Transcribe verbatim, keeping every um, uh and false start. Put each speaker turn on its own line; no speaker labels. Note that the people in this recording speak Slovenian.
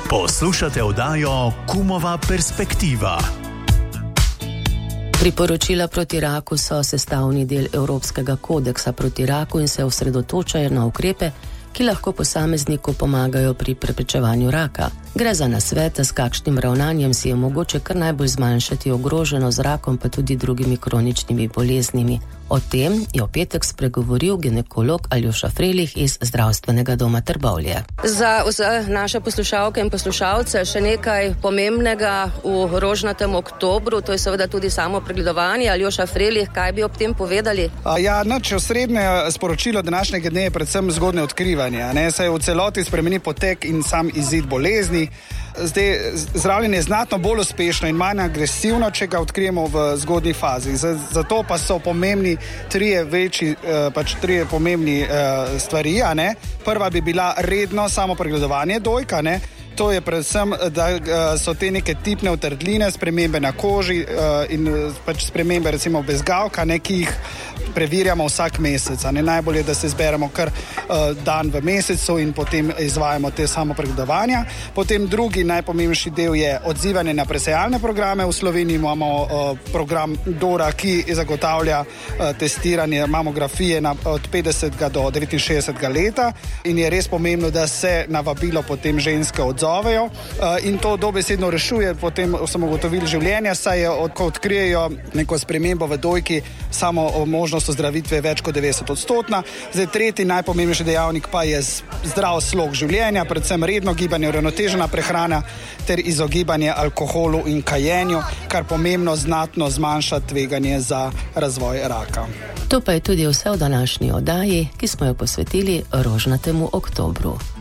Poslušate oddajo Kumova perspektiva.
Priporočila proti raku so sestavni del Evropskega kodeksa proti raku in se osredotočajo na ukrepe, ki lahko posamezniku pomagajo pri preprečevanju raka. Gre za nasvete, s kakšnim ravnanjem si je mogoče kar najbolj zmanjšati ogroženost z rakom, pa tudi drugimi kroničnimi boleznimi. O tem je v petek spregovoril ginekolog Aljoša Frelih iz Zdravstvenega doma Trbovlje.
Za vse naše poslušalke in poslušalce še nekaj pomembnega v rožnatem oktobru, to je seveda tudi samo pregledovanje. Aljoša Frelih, kaj bi ob tem povedali?
A ja, nače osrednje sporočilo današnjega dne je predvsem zgodnje odkrivanje. Ne? Se v celoti spremeni potek in sam izid bolezni. Zdaj, zdravljenje je znatno bolj uspešno in manj agresivno, če ga odkrijemo v zgodnji fazi. Zato pa so pomembni trije večji, pač trije pomembni stvari, a ne. Prva bi bila redno samo pregledovanje dojka, ne. To je predvsem, da so te neke tipne utrdline, spremembe na koži in pač spremembe recimo bezgavka, ne, ki jih preverjamo vsak mesec. Ne. Najbolje, da se zberemo kar dan v mesecu in potem izvajamo te samo pregledovanja. Potem drugi najpomembnejši del je odzivanje na presejalne programe. V Sloveniji imamo program Dora, ki zagotavlja testiranje mamografije na, od petdesetega do devetinšestdesetega leta in je res pomembno, da se na vabilo potem ženske odzovejo. In to dobesedno rešuje, potem smo ugotovili življenje, saj je, ko odkrijejo neko spremembo v dojki, samo možnost ozdravitve več kot devetdeset odstotna. Zdaj, tretji najpomembnejši dejavnik pa je zdrav slog življenja, predvsem redno gibanje, uravnotežena prehrana ter izogibanje alkoholu in kajenju, kar pomembno znatno zmanjša tveganje za razvoj raka.
To pa je tudi vse v današnji oddaji, ki smo jo posvetili rožnatemu oktobru.